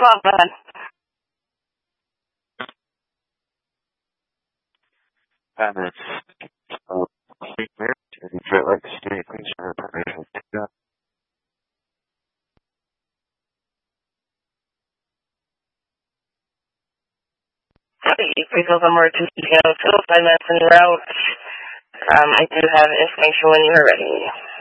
12, go ahead. It's state marriage and Detroit Lake State Police Information. Pre-call emergency 5 minutes en route. I do have information when you are ready.